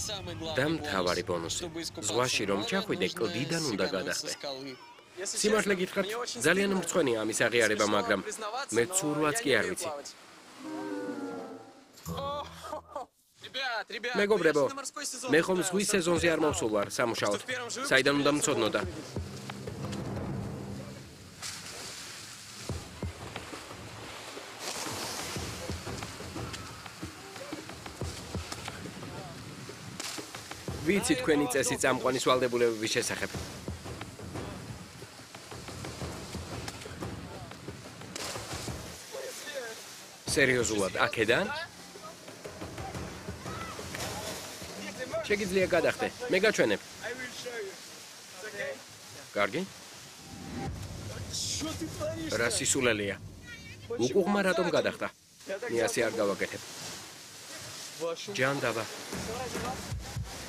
და მთავარი ბონუსი. ზღვაში რომ ჩახვიდე, კლდიდან უნდა გადახტე. სიმართლე გითხრათ, ძალიან მრცხვენია ამის აღიარება, მაგრამ მე ცურვაც კი არ ვიცი. მეგობრებო, მე ხომ ზღვის სეზონზე არ მოვსულ ვარ სამუშაოდ. საიდან უნდა მწოდნოდა? ვიცი თქვენი წესი წამყვანის ვალდებულებების შესახებ. სერიოზულად, აქედან? შეგიძლია გადახტე, მე გაჩვენებ. კარგი? რა სისულელეა? უკუღმა რატომ გადახტა? მე ასე არ გავაკეთებ. ჯანდაბა.